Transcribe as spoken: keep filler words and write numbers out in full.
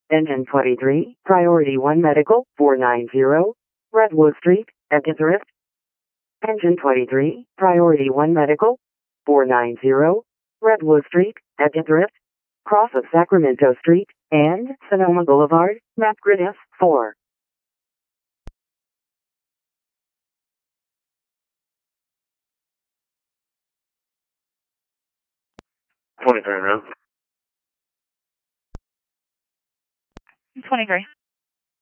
Engine twenty-three, Priority one Medical, four ninety, Redwood Street, Epithrift. Engine twenty-three, Priority one Medical, four ninety, Redwood Street, Epithrift. Cross of Sacramento Street, and Sonoma Boulevard, map grid F four. twenty-three, man. twenty-three.